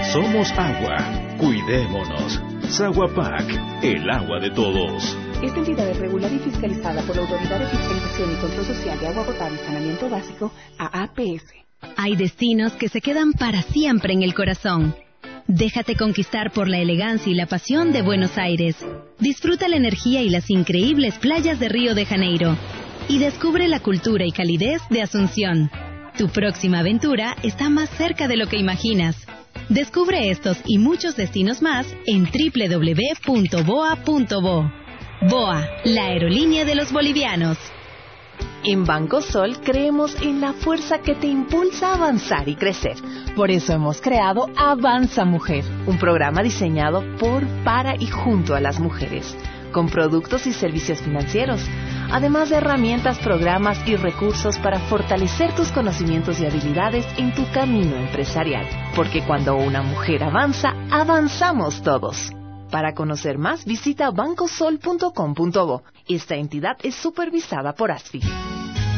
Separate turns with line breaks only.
Somos agua. Cuidémonos. Saguapac, el agua de todos.
Esta entidad es regulada y fiscalizada por la Autoridad de Fiscalización y Control Social de Agua Potable y Saneamiento Básico, AAPS.
Hay destinos que se quedan para siempre en el corazón. Déjate conquistar por la elegancia y la pasión de Buenos Aires. Disfruta la energía y las increíbles playas de Río de Janeiro. Y descubre la cultura y calidez de Asunción. Tu próxima aventura está más cerca de lo que imaginas. Descubre estos y muchos destinos más en www.boa.bo. BOA, la aerolínea de los bolivianos.
En Banco Sol creemos en la fuerza que te impulsa a avanzar y crecer. Por eso hemos creado Avanza Mujer, un programa diseñado por, para y junto a las mujeres, con productos y servicios financieros, además de herramientas, programas y recursos para fortalecer tus conocimientos y habilidades en tu camino empresarial. Porque cuando una mujer avanza, avanzamos todos. Para conocer más, visita bancosol.com.bo. Esta entidad es supervisada por ASFI.